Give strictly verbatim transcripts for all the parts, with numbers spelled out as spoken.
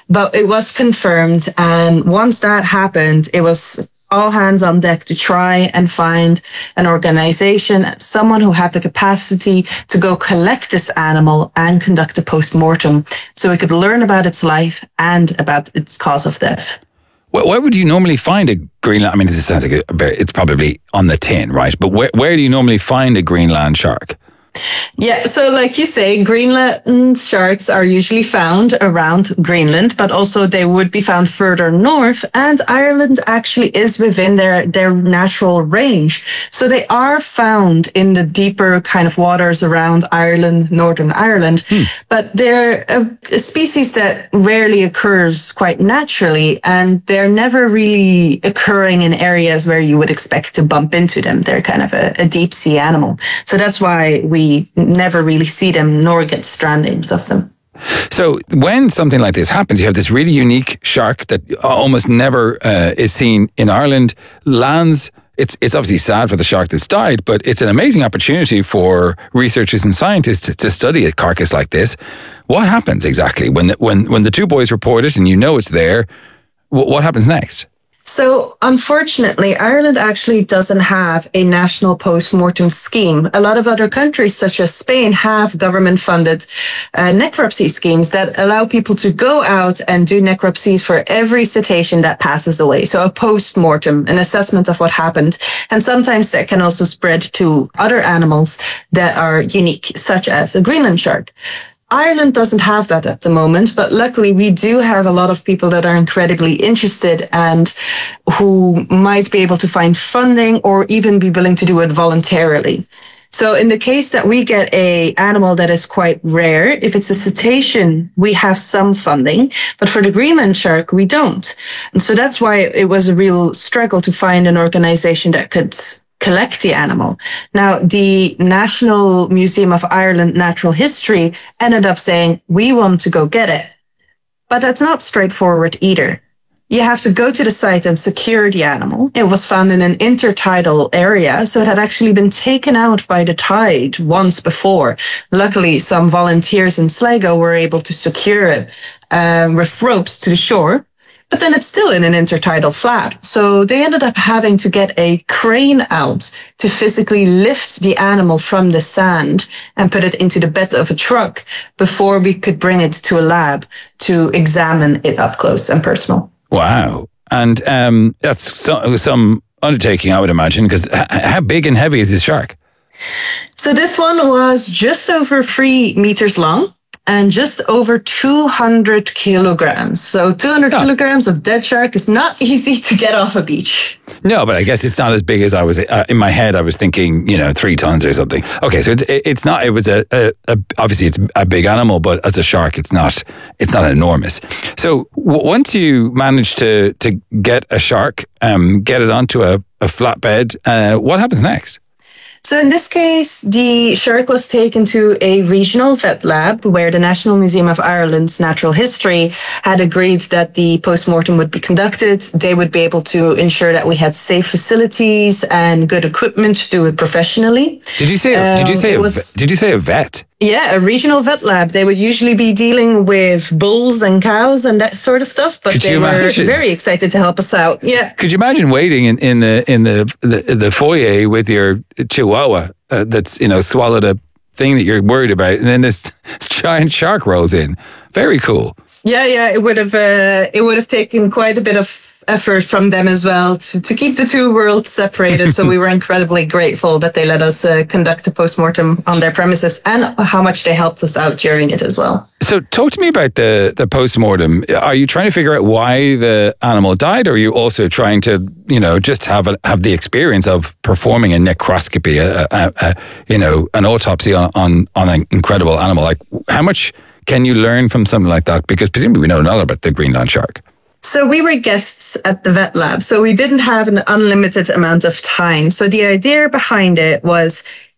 But it was confirmed. And once that happened, it was all hands on deck to try and find an organization, someone who had the capacity to go collect this animal and conduct a post-mortem so we could learn about its life and about its cause of death. Well, where would you normally find a Greenland? I mean, this sounds like a very, it's probably on the tin, right? But where, where do you normally find a Greenland shark? Yeah, so like you say, Greenland sharks are usually found around Greenland, but also they would be found further north, and Ireland actually is within their, their natural range. So they are found in the deeper kind of waters around Ireland, Northern Ireland, hmm. but they're a, a species that rarely occurs quite naturally, and they're never really occurring in areas where you would expect to bump into them. They're kind of a, a deep sea animal. So that's why we We never really see them nor get strandings of them. So when something like this happens, you have this really unique shark that almost never uh, is seen in Ireland, lands. It's it's obviously sad for the shark that's died, but it's an amazing opportunity for researchers and scientists to, to study a carcass like this. What happens exactly when the, when when the two boys report it and you know it's there? What, what happens next? So, unfortunately, Ireland actually doesn't have a national post-mortem scheme. A lot of other countries, such as Spain, have government-funded uh, necropsy schemes that allow people to go out and do necropsies for every cetacean that passes away. So a post-mortem, an assessment of what happened. And sometimes that can also spread to other animals that are unique, such as a Greenland shark. Ireland doesn't have that at the moment, but luckily we do have a lot of people that are incredibly interested and who might be able to find funding or even be willing to do it voluntarily. So in the case that we get a animal that is quite rare, if it's a cetacean, we have some funding, but for the Greenland shark, we don't. And so that's why it was a real struggle to find an organization that could collect the animal. Now, the National Museum of Ireland Natural History ended up saying, we want to go get it. But that's not straightforward either. You have to go to the site and secure the animal. It was found in an intertidal area, so it had actually been taken out by the tide once before. Luckily, some volunteers in Sligo were able to secure it uh, with ropes to the shore. But then it's still in an intertidal flat. So they ended up having to get a crane out to physically lift the animal from the sand and put it into the bed of a truck before we could bring it to a lab to examine it up close and personal. Wow. And um, that's so, some undertaking, I would imagine, because h- how big and heavy is this shark? So this one was just over three meters long and just over two hundred kilograms. So two hundred oh. kilograms of dead shark is not easy to get off a beach. No, but I guess it's not as big as I was, uh, in my head I was thinking, you know, three tons or something. Okay, so it's it's not, it was a, a, a obviously it's a big animal, but as a shark it's not, it's not enormous. So w- once you manage to, to get a shark, um, get it onto a, a flatbed, uh, what happens next? So in this case, the shark was taken to a regional vet lab where the National Museum of Ireland's Natural History had agreed that the postmortem would be conducted. They would be able to ensure that we had safe facilities and good equipment to do it professionally. Did you say? Um, did you say? A, was, did you say a vet? Yeah, a regional vet lab. They would usually be dealing with bulls and cows and that sort of stuff, but Could they were imagine? very excited to help us out. Yeah. Could you imagine waiting in, in the in the, the the foyer with your chihuahua uh, that's, you know, swallowed a thing that you're worried about, and then this giant shark rolls in? Very cool. Yeah, yeah. It would have uh, it would have taken quite a bit of effort from them as well to, to keep the two worlds separated. So we were incredibly grateful that they let us uh, conduct the postmortem on their premises and how much they helped us out during it as well. So talk to me about the, the postmortem. Are you trying to figure out why the animal died, or are you also trying to, you know, just have a, have the experience of performing a necroscopy, a, a, a, you know, an autopsy on, on, on an incredible animal? Like, how much can you learn from something like that? Because presumably we know a lot about the Greenland shark. So we were guests at the vet lab, so we didn't have an unlimited amount of time. So the idea behind it was,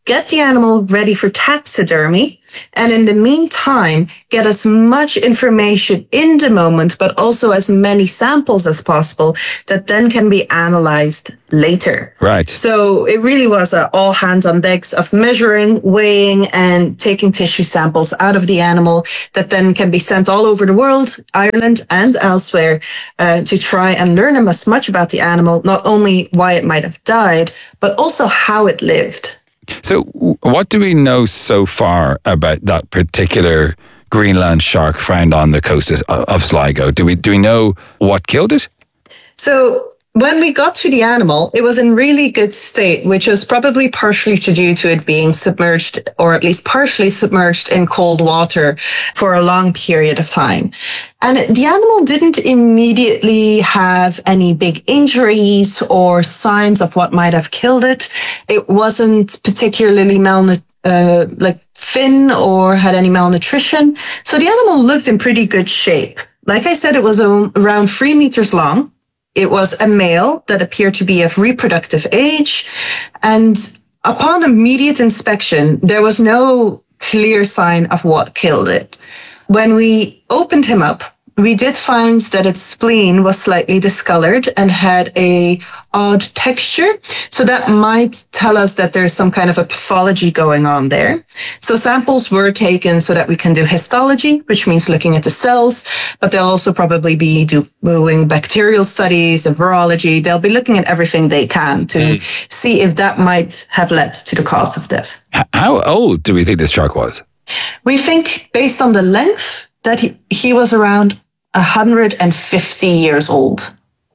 get the animal ready for taxidermy, and in the meantime, get as much information in the moment, but also as many samples as possible that then can be analyzed later. Right. So it really was a all hands on decks of measuring, weighing, and taking tissue samples out of the animal that then can be sent all over the world, Ireland and elsewhere, uh, to try and learn as much about the animal, not only why it might have died, but also how it lived. So what do we know so far about that particular Greenland shark found on the coast of, of Sligo? Do we do we know what killed it? So when we got to the animal, it was in really good state, which was probably partially to due to it being submerged, or at least partially submerged in cold water for a long period of time. And the animal didn't immediately have any big injuries or signs of what might have killed it. It wasn't particularly malnourished. Uh, like thin or had any malnutrition. So the animal looked in pretty good shape. Like I said, it was um, around three meters long. It was a male that appeared to be of reproductive age. And upon immediate inspection, there was no clear sign of what killed it. When we opened him up, we did find that its spleen was slightly discolored and had a odd texture. So that might tell us that there's some kind of a pathology going on there. So samples were taken so that we can do histology, which means looking at the cells, but they'll also probably be doing bacterial studies and virology. They'll be looking at everything they can to mm. see if that might have led to the cause of death. How old do we think this shark was? We think, based on the length, that he, he was around one hundred fifty years old.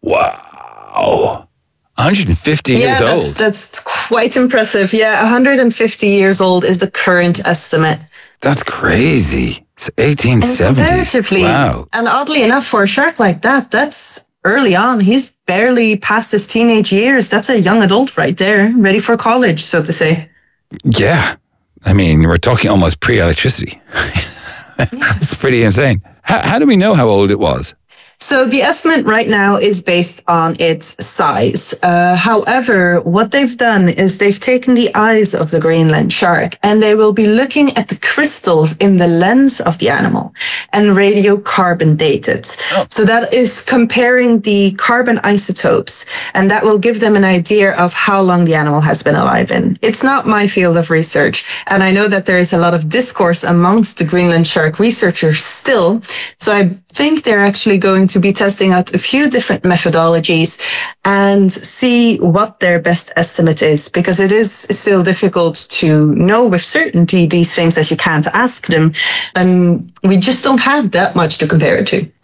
Wow. one hundred fifty yeah, years that's, old. That's quite impressive. Yeah, one hundred fifty years old is the current estimate. That's crazy. It's eighteen seventies. Wow. And oddly enough, for a shark like that, that's early on. He's barely past his teenage years. That's a young adult right there, ready for college, so to say. Yeah. I mean, we're talking almost pre-electricity. It's pretty insane. How, how do we know how old it was? So the estimate right now is based on its size. Uh, however, what they've done is they've taken the eyes of the Greenland shark and they will be looking at the crystals in the lens of the animal and radiocarbon dated. Oh. So that is comparing the carbon isotopes, and that will give them an idea of how long the animal has been alive in. It's not my field of research, and I know that there is a lot of discourse amongst the Greenland shark researchers still. So I think they're actually going to be testing out a few different methodologies and see what their best estimate is, because it is still difficult to know with certainty these things that you can't ask them, and we just don't have that much to compare it to.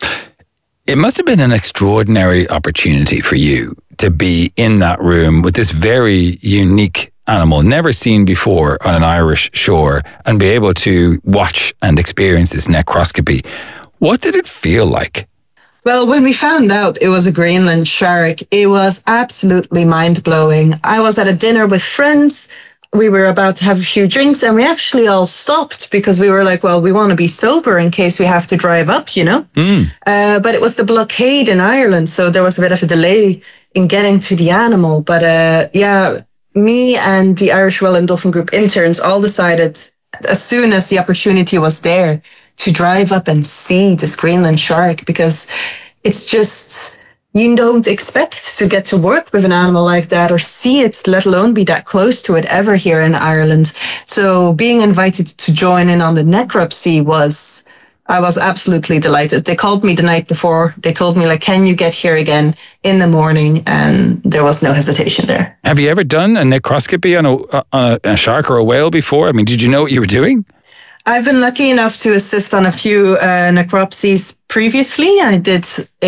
It must have been an extraordinary opportunity for you to be in that room with this very unique animal, never seen before on an Irish shore, and be able to watch and experience this necroscopy. What did it feel like? Well, when we found out it was a Greenland shark, it was absolutely mind-blowing. I was at a dinner with friends. We were about to have a few drinks, and we actually all stopped because we were like, well, we want to be sober in case we have to drive up, you know? Mm. Uh, but it was the blockade in Ireland, so there was a bit of a delay in getting to the animal. But uh, yeah, me and the Irish Whale and Dolphin Group interns all decided, as soon as the opportunity was there, to drive up and see this Greenland shark, because it's just, you don't expect to get to work with an animal like that or see it, let alone be that close to it ever here in Ireland. So being invited to join in on the necropsy was, I was absolutely delighted. They called me the night before. They told me, like, can you get here again in the morning? And there was no hesitation there. Have you ever done a necroscopy on a, on a, a shark or a whale before? I mean, did you know what you were doing? I've been lucky enough to assist on a few uh, necropsies previously. I did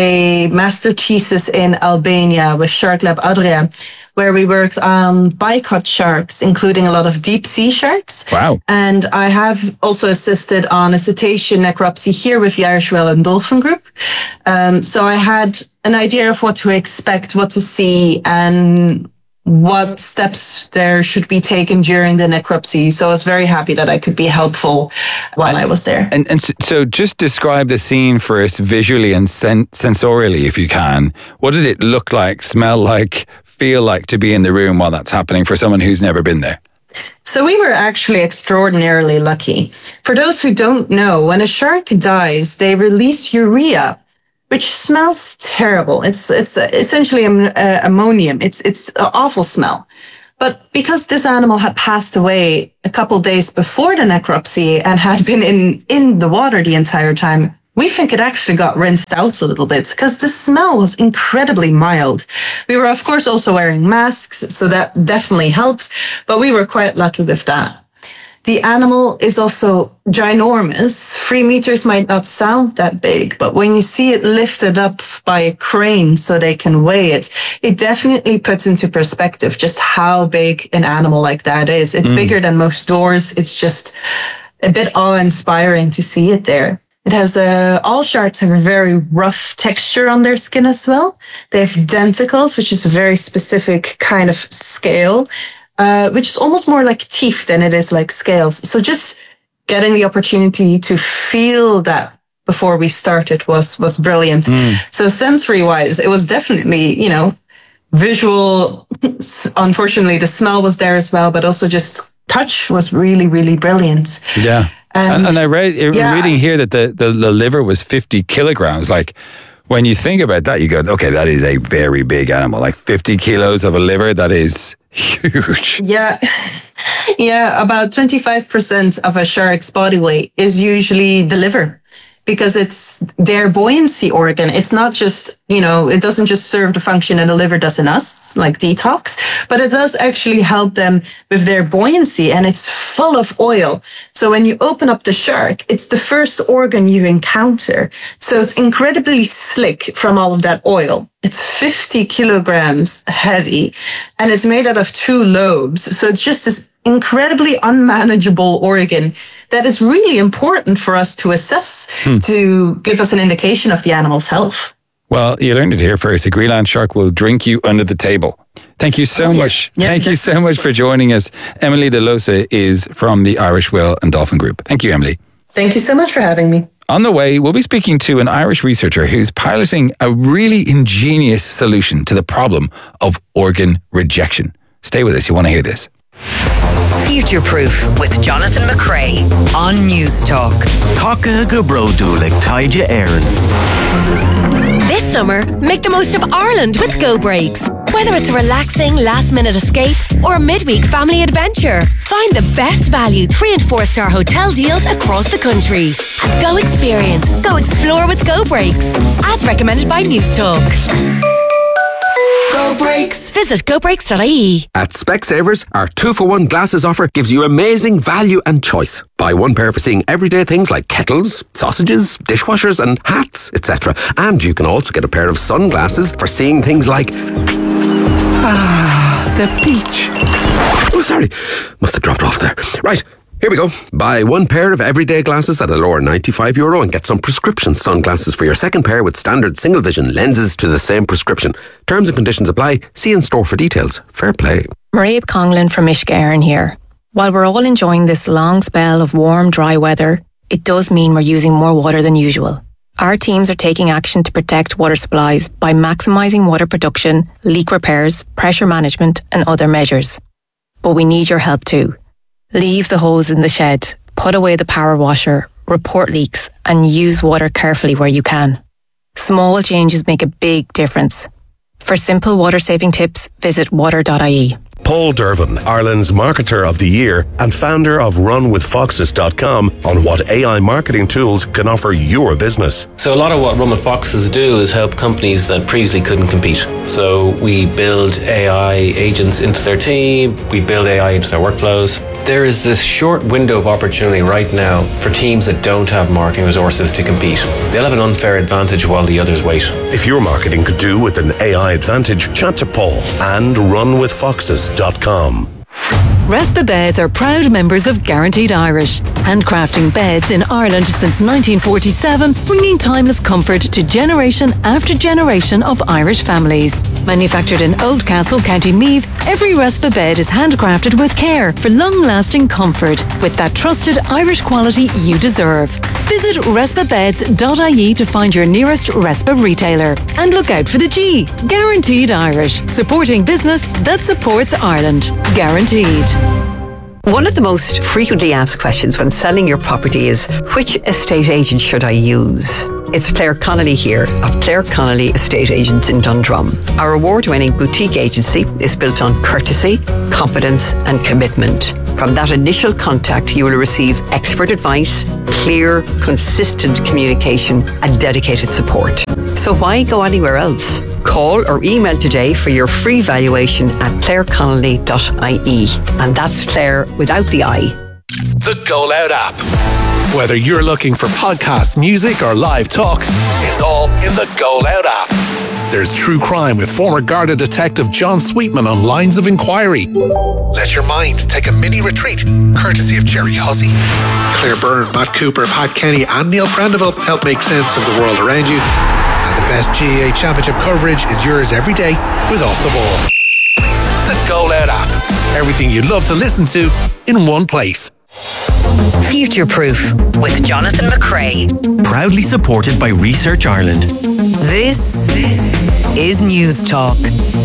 a master thesis in Albania with Shark Lab Adria, where we worked on bicot sharks, including a lot of deep sea sharks. Wow. And I have also assisted on a cetacean necropsy here with the Irish Whale and Dolphin Group. Um, so I had an idea of what to expect, what to see, and what steps there should be taken during the necropsy. So I was very happy that I could be helpful while and, I was there. And, and so just describe the scene for us visually and sen- sensorially, if you can. What did it look like, smell like, feel like to be in the room while that's happening for someone who's never been there? So we were actually extraordinarily lucky. For those who don't know, when a shark dies, they release urea, which smells terrible. It's it's essentially am- uh, ammonium. It's it's an awful smell. But because this animal had passed away a couple days before the necropsy and had been in, in the water the entire time, we think it actually got rinsed out a little bit because the smell was incredibly mild. We were, of course, also wearing masks, so that definitely helped, but we were quite lucky with that. The animal is also ginormous. Three meters might not sound that big, but when you see it lifted up by a crane so they can weigh it, it definitely puts into perspective just how big an animal like that is. It's mm. bigger than most doors. It's just a bit awe-inspiring to see it there. It has a, all sharks have a very rough texture on their skin as well. They have denticles, which is a very specific kind of scale. Uh, which is almost more like teeth than it is like scales. So just getting the opportunity to feel that before we started was was brilliant. Mm. So sensory-wise, it was definitely, you know, visual. Unfortunately, the smell was there as well, but also just touch was really, really brilliant. Yeah. And, and, and I read, I'm yeah. reading here that the, the, the liver was fifty kilograms. Like, when you think about that, you go, okay, that is a very big animal. Like fifty kilos of a liver, that is huge. Yeah. Yeah, about twenty-five percent of a shark's body weight is usually the liver because it's their buoyancy organ. It's not just, you know, it doesn't just serve the function that the liver does in us, like detox, but it does actually help them with their buoyancy, and it's full of oil. So when you open up the shark, it's the first organ you encounter. So it's incredibly slick from all of that oil. It's fifty kilograms heavy, and it's made out of two lobes. So it's just this incredibly unmanageable organ that is really important for us to assess hmm. to give us an indication of the animal's health. Well, you learned it here first. A Greenland shark will drink you under the table. Thank you so oh, much. Yeah. Thank you so much for joining us. Emily De Losa is from the Irish Whale and Dolphin Group. Thank you, Emily. Thank you so much for having me. On the way, we'll be speaking to an Irish researcher who's piloting a really ingenious solution to the problem of organ rejection. Stay with us. You want to hear this. Future Proof with Jonathan McCrea on News Talk. Taka go brodulik taija Aaron. This summer, make the most of Ireland with Go Breaks. Whether it's a relaxing last-minute escape or a midweek family adventure, find the best value three and four star hotel deals across the country at Go Experience. Go explore with Go Breaks, as recommended by News Talk. Go Breaks. Visit go breaks dot I E. At Specsavers, our two for one glasses offer gives you amazing value and choice. Buy one pair for seeing everyday things like kettles, sausages, dishwashers and hats, et cetera. And you can also get a pair of sunglasses for seeing things like... Ah, the beach. Oh, sorry. Must have dropped off there. Right. Here we go. Buy one pair of everyday glasses at a lower ninety-five euro and get some prescription sunglasses for your second pair with standard single vision lenses to the same prescription. Terms and conditions apply. See in store for details. Fair play. Mairead Conlon from Uisce Éireann here. While we're all enjoying this long spell of warm, dry weather, it does mean we're using more water than usual. Our teams are taking action to protect water supplies by maximising water production, leak repairs, pressure management and other measures. But we need your help too. Leave the hose in the shed, put away the power washer, report leaks and use water carefully where you can. Small changes make a big difference. For simple water saving tips, visit water dot I E. Paul Dervin, Ireland's Marketer of the Year and founder of run with foxes dot com, on what A I marketing tools can offer your business. So a lot of what Run with Foxes do is help companies that previously couldn't compete. So we build A I agents into their team, we build A I into their workflows. There is this short window of opportunity right now for teams that don't have marketing resources to compete. They'll have an unfair advantage while the others wait. If your marketing could do with an A I advantage, chat to Paul and run with foxes dot com. Respa Beds are proud members of Guaranteed Irish, handcrafting beds in Ireland since nineteen forty-seven, bringing timeless comfort to generation after generation of Irish families. Manufactured in Oldcastle, County Meath, every Respa bed is handcrafted with care for long-lasting comfort with that trusted Irish quality you deserve. Visit respa beds dot I E to find your nearest Respa retailer. And look out for the G, Guaranteed Irish, supporting business that supports Ireland. Guaranteed. One of the most frequently asked questions when selling your property is, which estate agent should I use? It's Claire Connolly here of Claire Connolly Estate Agents in Dundrum. Our award-winning boutique agency is built on courtesy, confidence and commitment. From that initial contact, you will receive expert advice, clear, consistent communication and dedicated support. So why go anywhere else? Call or email today for your free valuation at claire connolly dot I E. And that's Claire without the I. The Go Loud app. Whether you're looking for podcasts, music, or live talk, it's all in the Go Loud app. There's true crime with former Garda detective John Sweetman on Lines of Inquiry. Let your mind take a mini retreat, courtesy of Jerry Hussey. Claire Byrne, Matt Cooper, Pat Kenny, and Neil Prendeville help make sense of the world around you. And the best G A A Championship coverage is yours every day with Off the Ball. The Go Loud app. Everything you'd love to listen to in one place. Future Proof with Jonathan McCrea. Proudly supported by Research Ireland. This, this is News Talk.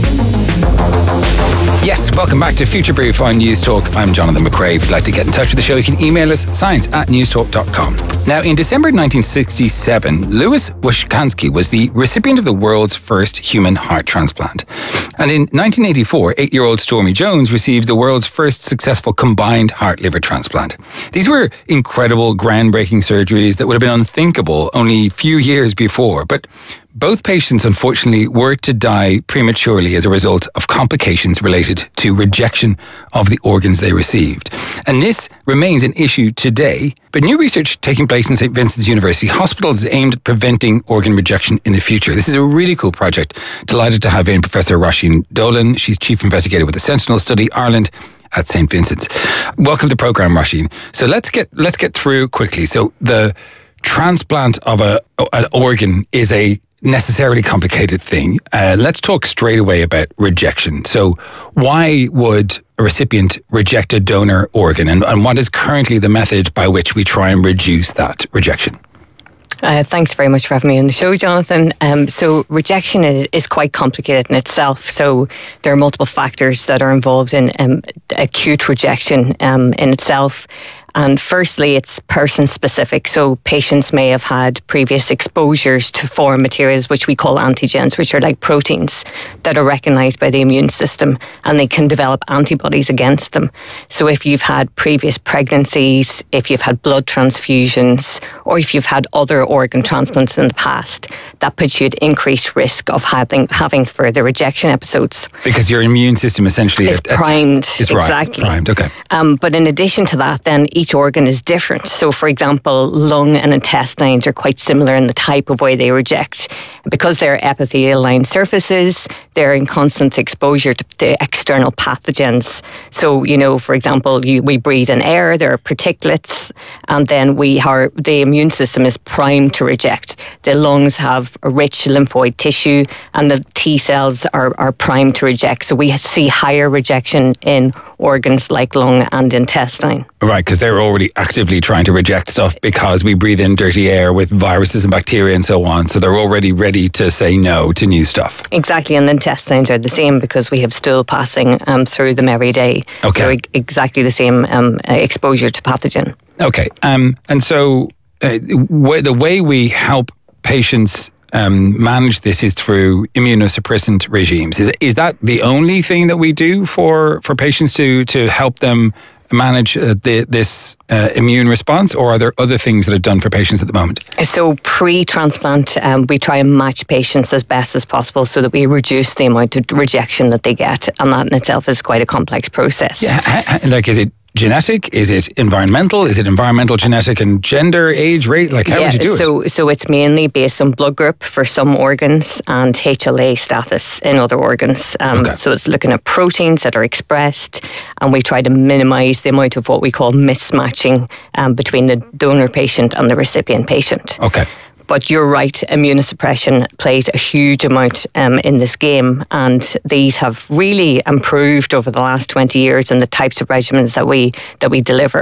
Yes, welcome back to Future Proof on News Talk. I'm Jonathan McCrea. If you'd like to get in touch with the show, you can email us science at newstalk dot com. Now, in December nineteen sixty-seven, Louis Washkansky was the recipient of the world's first human heart transplant. And in nineteen eighty-four, eight-year-old Stormy Jones received the world's first successful combined heart-liver transplant. These were incredible, groundbreaking surgeries that would have been unthinkable only a few years before. But both patients, unfortunately, were to die prematurely as a result of complications related to rejection of the organs they received. And this remains an issue today, but new research taking place in Saint Vincent's University Hospital is aimed at preventing organ rejection in the future. This is a really cool project. Delighted to have in Professor Roisin Dolan. She's Chief Investigator with the Sentinel Study Ireland at Saint Vincent's. Welcome to the programme, Roisin. So let's get let's get through quickly. So the transplant of a an organ is a necessarily complicated thing. Uh, let's talk straight away about rejection. So why would a recipient reject a donor organ, and, and what is currently the method by which we try and reduce that rejection? Uh, thanks very much for having me on the show, Jonathan. Um, so rejection is, is quite complicated in itself. So there are multiple factors that are involved in um, acute rejection um, in itself. And firstly, it's person specific. So patients may have had previous exposures to foreign materials, which we call antigens, which are like proteins that are recognized by the immune system, and they can develop antibodies against them. So if you've had previous pregnancies, if you've had blood transfusions, or if you've had other organ transplants in the past, that puts you at increased risk of having having further rejection episodes. Because your immune system essentially is at, primed. At, is exactly. Right, primed, okay. Um, but in addition to that, then each organ is different. So, for example, lung and intestines are quite similar in the type of way they reject. Because they're epithelial-lined surfaces, they're in constant exposure to, to external pathogens. So, you know, for example, you, we breathe in air, there are particulates, and then we are, the immune system is primed to reject. The lungs have a rich lymphoid tissue, and the T cells are, are primed to reject. So we see higher rejection in organs like lung and intestine. Right, because they're already actively trying to reject stuff because we breathe in dirty air with viruses and bacteria and so on. So they're already ready to say no to new stuff. Exactly, and the intestines are the same because we have stool passing um, through them every day. Okay. So e- exactly the same um, exposure to pathogen. Okay, um, and so uh, w- the way we help patients Um, manage this is through immunosuppressant regimes. Is is that the only thing that we do for, for patients to, to help them manage uh, the, this uh, immune response, or are there other things that are done for patients at the moment? So pre-transplant, um, we try and match patients as best as possible so that we reduce the amount of rejection that they get, and that in itself is quite a complex process. Yeah, like is it genetic? Is it environmental? Is it environmental, genetic, and gender, age, rate? Like, how yeah, would you do so, it? So it's mainly based on blood group for some organs and H L A status in other organs. Um, Okay. So it's looking at proteins that are expressed, and we try to minimise the amount of what we call mismatching um, between the donor patient and the recipient patient. Okay. But you're right, immunosuppression plays a huge amount um, in this game, and these have really improved over the last twenty years in the types of regimens that we that we deliver.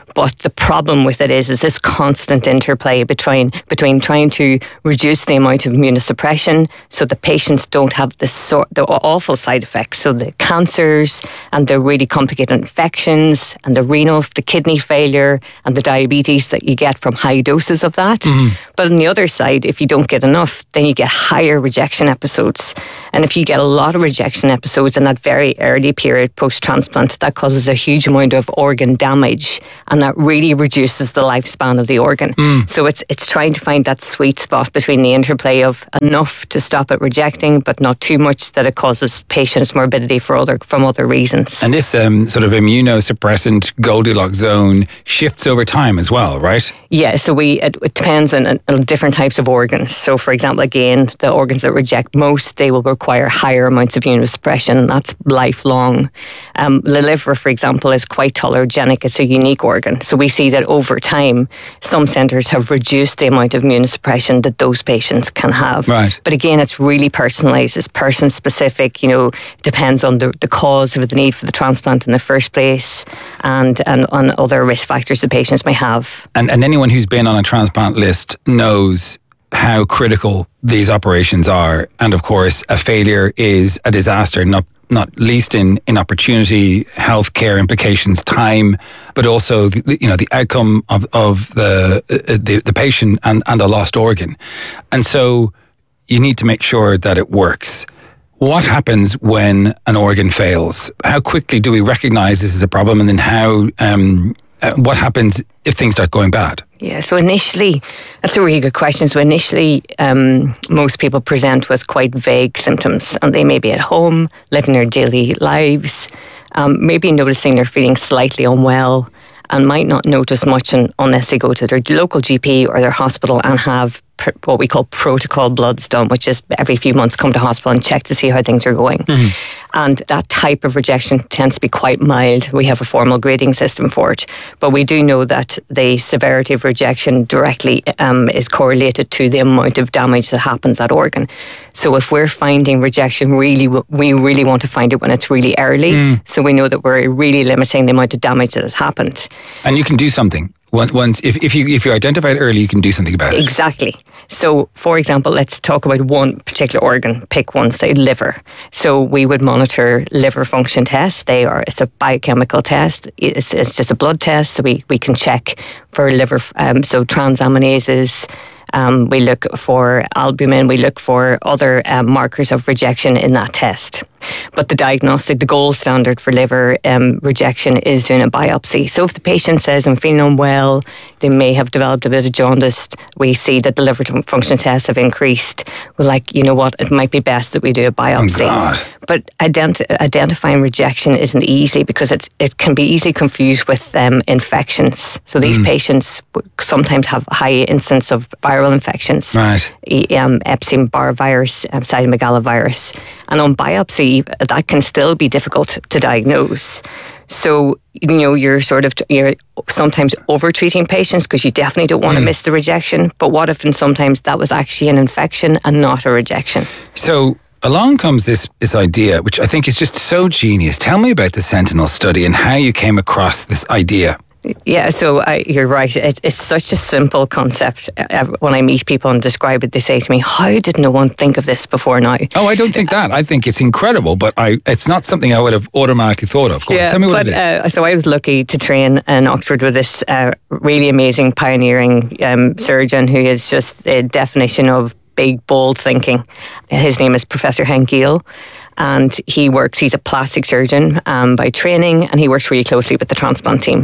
But the problem with it is, is this constant interplay between between trying to reduce the amount of immunosuppression so the patients don't have the sort the awful side effects, so the cancers and the really complicated infections and the renal, the kidney failure and the diabetes that you get from high doses of that. Mm-hmm. But on the other side, if you don't get enough, then you get higher rejection episodes. And if you get a lot of rejection episodes in that very early period post-transplant, that causes a huge amount of organ damage, and that really reduces the lifespan of the organ. Mm. So it's it's trying to find that sweet spot between the interplay of enough to stop it rejecting, but not too much that it causes patients morbidity for other from other reasons. And this um, sort of immunosuppressant Goldilocks zone shifts over time as well, right? Yeah, so we it, it depends on, on different types of organs. So for example, again, the organs that reject most, they will require higher amounts of immunosuppression, and that's lifelong. Um, the liver, for example, is quite tolerogenic. It's a unique organ. So we see that over time, some centres have reduced the amount of immunosuppression that those patients can have. Right. But again, it's really personalised. It's person-specific. You know, depends on the, the cause of the need for the transplant in the first place, and, and on other risk factors the patients may have. And, and anyone who's been on a transplant list knows how critical these operations are. And of course, a failure is a disaster, not not least in, in opportunity, healthcare implications, time, but also the, you know the outcome of, of the, the the patient and, and a lost organ. And so you need to make sure that it works. What happens when an organ fails? How quickly do we recognize this is a problem, and then how um, uh, what happens if things start going bad? Yeah, so initially, that's a really good question. So initially, um, most people present with quite vague symptoms, and they may be at home, living their daily lives, um, maybe noticing they're feeling slightly unwell, and might not notice much un- unless they go to their local G P or their hospital and have pr- what we call protocol bloods done, which is every few months come to hospital and check to see how things are going. Mm-hmm. And that type of rejection tends to be quite mild. We have a formal grading system for it. But we do know that the severity of rejection directly um, is correlated to the amount of damage that happens at organ. So if we're finding rejection, really, we really want to find it when it's really early. Mm. So we know that we're really limiting the amount of damage that has happened. And you can do something. Once, if, if you if you identify it early, you can do something about it. Exactly. So, for example, let's talk about one particular organ. Pick one, say liver. So we would monitor liver function tests. They are it's a biochemical test. It's, it's just a blood test. So we, we can check for liver. Um, so transaminases. Um, we look for albumin. We look for other um, markers of rejection in that test. But the diagnostic, the gold standard for liver um, rejection is doing a biopsy. So if the patient says, I'm feeling unwell, they may have developed a bit of jaundice, we see that the liver function tests have increased, we're like, you know what, it might be best that we do a biopsy. Oh God. But identi- identifying rejection isn't easy because it's, it can be easily confused with um, infections. So these mm. patients sometimes have high incidence of viral infections. Right. Um, Epstein-Barr virus, um, cytomegalovirus. And on biopsy, that can still be difficult to diagnose. So, you know, you're sort of, you're sometimes over-treating patients because you definitely don't want mm. to miss the rejection. But what if and sometimes that was actually an infection and not a rejection? So along comes this, this idea, which I think is just so genius. Tell me about the Sentinel study and how you came across this idea. Yeah, so I, you're right. It, it's such a simple concept. When I meet people and describe it, they say to me, how did no one think of this before now? Oh, I don't think that. I think it's incredible, but I it's not something I would have automatically thought of. Go yeah, on, tell me what but, it is. Uh, so I was lucky to train in Oxford with this uh, really amazing, pioneering um, surgeon who is just a definition of big, bold thinking. His name is Professor Henk Giel. And he works, he's a plastic surgeon um, by training, and he works really closely with the transplant team.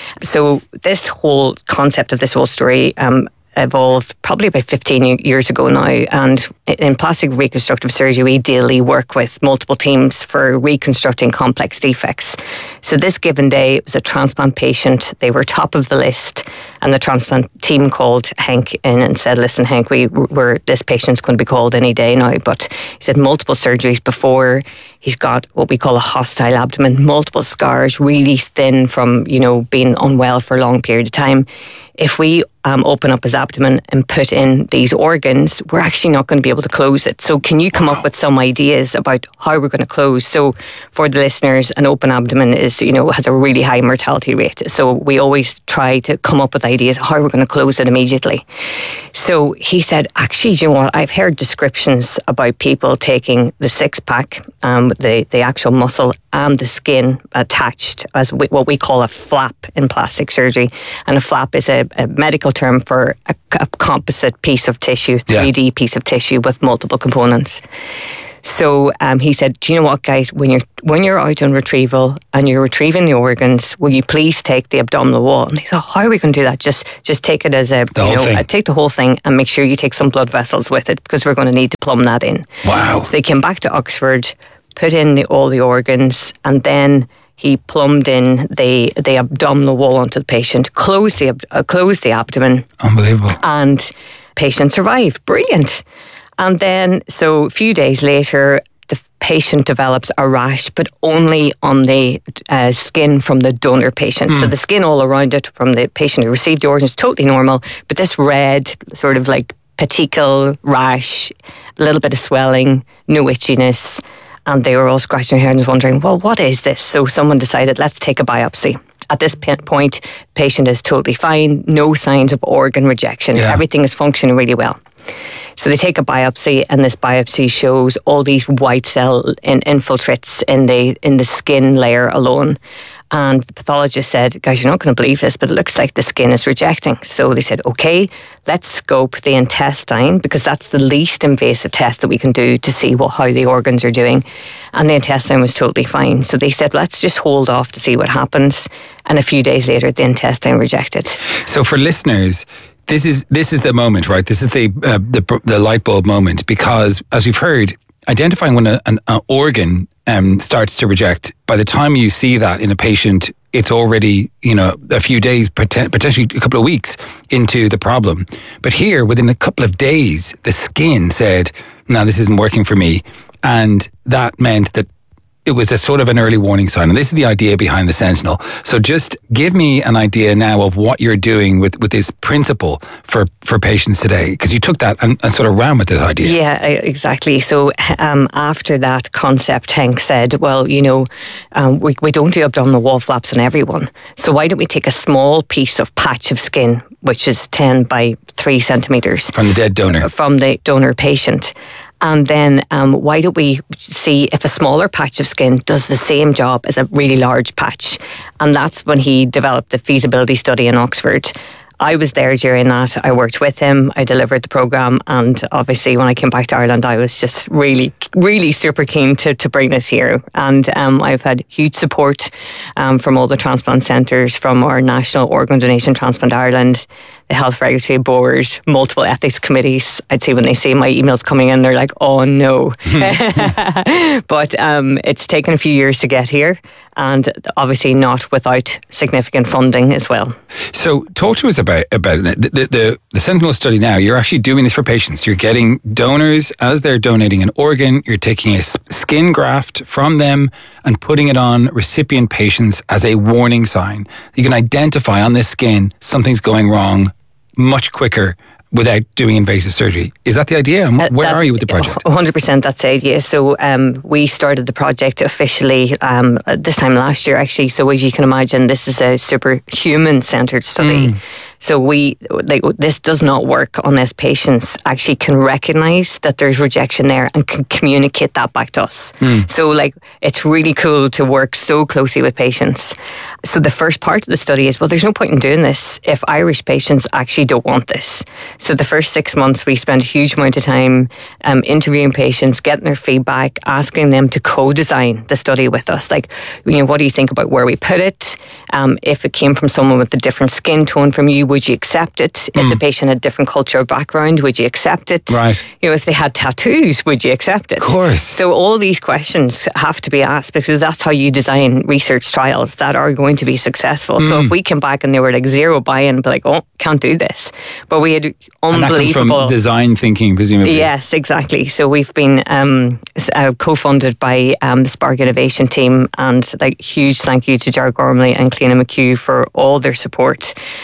So this whole concept of this whole story um, evolved probably about fifteen years ago now. And in plastic reconstructive surgery, we daily work with multiple teams for reconstructing complex defects. So this given day, it was a transplant patient. They were top of the list. And the transplant team called Henk in and said, listen, Henk, we were, this patient's going to be called any day now. But he said multiple surgeries before. He's got what we call a hostile abdomen, multiple scars, really thin from, you know, being unwell for a long period of time. If we um, open up his abdomen and put in these organs, we're actually not going to be able to close it. So can you come up with some ideas about how we're going to close? So for the listeners, an open abdomen is, you know, has a really high mortality rate. So we always try to come up with ideas how we're going to close it immediately. So he said, actually, you know what, I've heard descriptions about people taking the six pack, um, the, the actual muscle and the skin attached as we, what we call a flap in plastic surgery. And a flap is a, a medical term for a, a composite piece of tissue, three D yeah. piece of tissue with multiple components. So um, he said, do you know what, guys, when you're when you're out on retrieval and you're retrieving the organs, will you please take the abdominal wall? And he said, how are we going to do that? Just just take it as a, the you whole know, thing. Uh, take the whole thing and make sure you take some blood vessels with it because we're going to need to plumb that in. Wow. So they came back to Oxford, put in the, all the organs, and then he plumbed in the the abdominal wall onto the patient, closed the, uh, closed the abdomen. Unbelievable. And patient survived. Brilliant. And then, so a few days later, the patient develops a rash, but only on the uh, skin from the donor patient. Mm. So the skin all around it from the patient who received the organs, totally normal. But this red, sort of like petechial rash, a little bit of swelling, no itchiness. And they were all scratching their heads wondering, well, what is this? So someone decided, let's take a biopsy. At this point, patient is totally fine, no signs of organ rejection. Yeah. Everything is functioning really well. So they take a biopsy, and this biopsy shows all these white cell in- infiltrates in the in the skin layer alone. And the pathologist said, guys, you're not going to believe this, but it looks like the skin is rejecting. So they said, okay, let's scope the intestine, because that's the least invasive test that we can do to see what how the organs are doing. And the intestine was totally fine. So they said, let's just hold off to see what happens. And a few days later, the intestine rejected. So for listeners, This is this is the moment, right? This is the uh, the the light bulb moment, because as we've heard, identifying when a, an a organ um, starts to reject, by the time you see that in a patient, it's already, you know, a few days, potentially a couple of weeks into the problem. But here, within a couple of days, the skin said, "No, this isn't working for me," and that meant that it was a sort of an early warning sign. And this is the idea behind the Sentinel. So just give me an idea now of what you're doing with, with this principle for, for patients today, because you took that and, and sort of ran with this idea. Yeah, exactly. So um, after that concept, Henk said, well, you know, um, we, we don't do abdominal wall flaps on everyone. So why don't we take a small piece of patch of skin, which is ten by three centimetres. From the dead donor. From the donor patient. And then um, why don't we see if a smaller patch of skin does the same job as a really large patch? And that's when he developed the feasibility study in Oxford. I was there during that. I worked with him. I delivered the programme. And obviously, when I came back to Ireland, I was just really, really super keen to, to bring this here. And um, I've had huge support um, from all the transplant centres, from our National Organ Donation Transplant Ireland, the Health Regulatory Board, multiple ethics committees. I'd say when they see my emails coming in, they're like, oh no. But um, it's taken a few years to get here, and obviously not without significant funding as well. So talk to us about, about it. The, the, the, the Sentinel study now, you're actually doing this for patients. You're getting donors as they're donating an organ. You're taking a skin graft from them and putting it on recipient patients as a warning sign. You can identify on this skin something's going wrong much quicker without doing invasive surgery. Is that the idea? And where uh, that, are you with the project? one hundred percent that's the idea. So um, we started the project officially um, this time last year, actually. So as you can imagine, this is a super human-centred study. Mm. So we like this does not work unless patients actually can recognise that there's rejection there and can communicate that back to us. Mm. So like it's really cool to work so closely with patients. So the first part of the study is, well, there's no point in doing this if Irish patients actually don't want this. So the first six months we spent a huge amount of time um, interviewing patients, getting their feedback, asking them to co-design the study with us. Like, you know, what do you think about where we put it? Um, if it came from someone with a different skin tone from you, would you accept it? Mm. If the patient had a different cultural background, would you accept it? Right. You know, if they had tattoos, would you accept it? Of course. So all these questions have to be asked, because that's how you design research trials that are going to be successful. Mm. So if we came back and they were like zero buy-in, be like, oh, can't do this. But we had unbelievable... And that comes from design thinking, presumably. Yes, exactly. So we've been um, uh, co-funded by um, the Spark Innovation team, and like huge thank you to Jar Gormley and Cleena McHugh for all their support. And they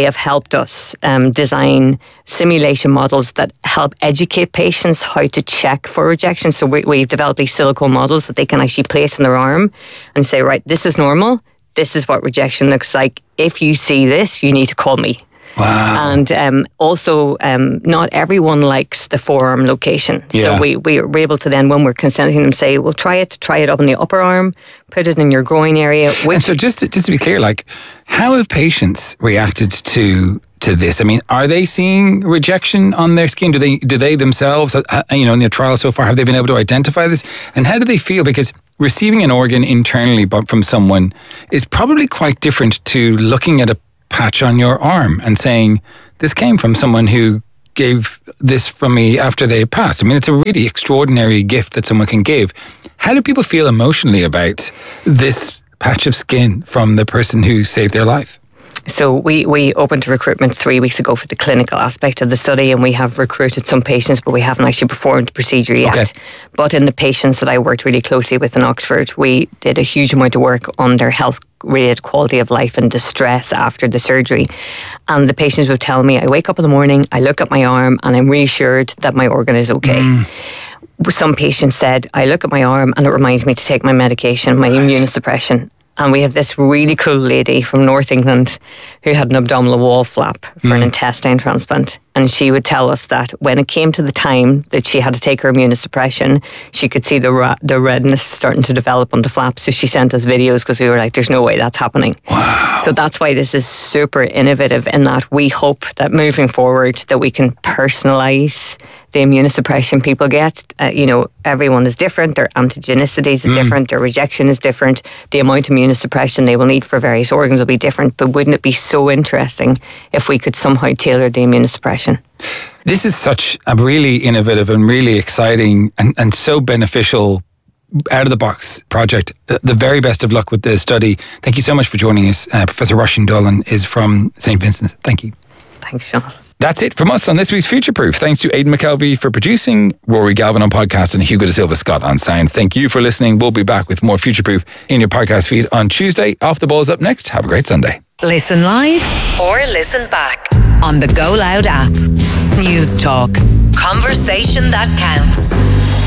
they have helped us um, design simulation models that help educate patients how to check for rejection. So we, we've developed these silicone models that they can actually place in their arm and say, right, this is normal. This is what rejection looks like. If you see this, you need to call me. Wow. And um, also, um, not everyone likes the forearm location. Yeah. So we, we were able to then, when we're consenting them, say, well, try it, try it up in the upper arm, put it in your groin area. Which and so just to, just to be clear, like, how have patients reacted to to this? I mean, are they seeing rejection on their skin? Do they do they themselves, uh, you know, in their trial so far, have they been able to identify this? And how do they feel? Because receiving an organ internally from someone is probably quite different to looking at a patch on your arm and saying, this came from someone who gave this from me after they passed. I mean, it's a really extraordinary gift that someone can give. How do people feel emotionally about this patch of skin from the person who saved their life? So we, we opened recruitment three weeks ago for the clinical aspect of the study, and we have recruited some patients, but we haven't actually performed the procedure yet. Okay. But in the patients that I worked really closely with in Oxford, we did a huge amount of work on their health related quality of life and distress after the surgery. And the patients would tell me, I wake up in the morning, I look at my arm, and I'm reassured that my organ is okay. Mm. Some patients said, I look at my arm and it reminds me to take my medication, my immunosuppression. And we have this really cool lady from North England who had an abdominal wall flap for mm. an intestine transplant. And she would tell us that when it came to the time that she had to take her immunosuppression, she could see the ra- the redness starting to develop on the flap. So she sent us videos because we were like, there's no way that's happening. Wow. So that's why this is super innovative in that we hope that moving forward that we can personalise the immunosuppression people get. Uh, you know, everyone is different. Their antigenicities is mm. different. Their rejection is different. The amount of immunosuppression they will need for various organs will be different. But wouldn't it be so interesting if we could somehow tailor the immunosuppression? This is such a really innovative and really exciting and, and so beneficial out of the box project. Uh, the very best of luck with the study. Thank you so much for joining us. Uh, Professor Roisin Dolan is from Saint Vincent's. Thank you. Thanks, Sean. That's it from us on this week's Future Proof. Thanks to Aidan McKelvey for producing, Rory Galvin on podcast, and Hugo de Silva Scott on sound. Thank you for listening. We'll be back with more Future Proof in your podcast feed on Tuesday. Off the Ball's up next. Have a great Sunday. Listen live or listen back on the Go Loud app. News Talk. Conversation that counts.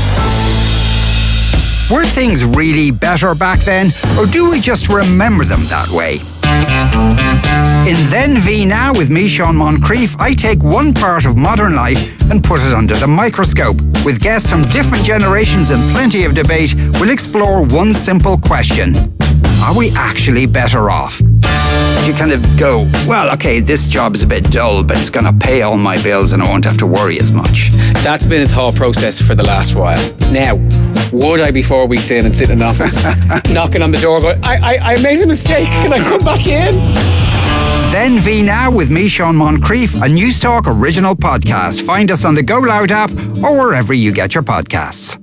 Were things really better back then, or do we just remember them that way? In Then V Now with me, Sean Moncrief, I take one part of modern life and put it under the microscope. With guests from different generations and plenty of debate, we'll explore one simple question. Are we actually better off? You kind of go, well, okay, this job is a bit dull, but it's going to pay all my bills and I won't have to worry as much. That's been a thought process for the last while. Now, would I be four weeks in and sit in an office, knocking on the door going, I, I, I made a mistake, can I come back in? Then V Now with me, Sean Moncrief, a News Talk original podcast. Find us on the Go Loud app or wherever you get your podcasts.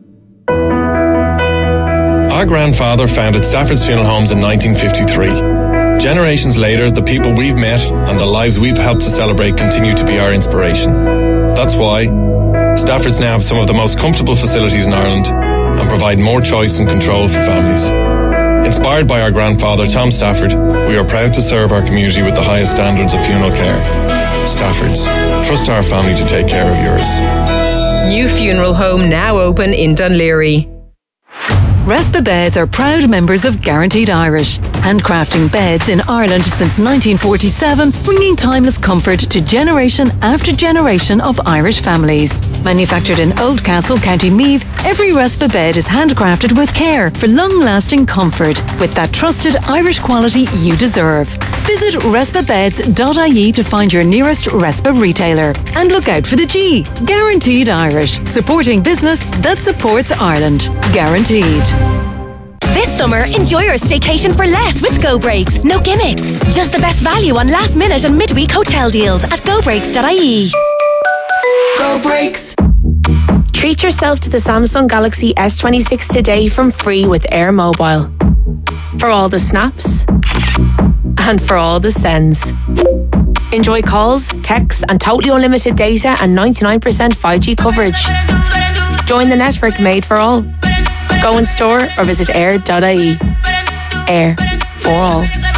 Our grandfather founded Stafford's Funeral Homes in nineteen fifty-three. Generations later, the people we've met and the lives we've helped to celebrate continue to be our inspiration. That's why Stafford's now have some of the most comfortable facilities in Ireland and provide more choice and control for families. Inspired by our grandfather, Tom Stafford, we are proud to serve our community with the highest standards of funeral care. Stafford's. Trust our family to take care of yours. New funeral home now open in Dunleary. Respa Beds are proud members of Guaranteed Irish, handcrafting beds in Ireland since nineteen forty-seven, bringing timeless comfort to generation after generation of Irish families. Manufactured in Oldcastle, County Meath, every Respa bed is handcrafted with care for long-lasting comfort with that trusted Irish quality you deserve. Visit respa beds dot I E to find your nearest Respa retailer. And look out for the G, Guaranteed Irish, supporting business that supports Ireland. Guaranteed. This summer, enjoy your staycation for less with Go Breaks. No gimmicks. Just the best value on last minute and midweek hotel deals at go breaks dot I E. Go Breaks. Treat yourself to the Samsung Galaxy S twenty-six today from Free with Air Mobile. For all the snaps and for all the sends. Enjoy calls, texts and totally unlimited data and ninety-nine percent five G coverage. Join the network made for all. Go in store or visit air dot I E. Air for all.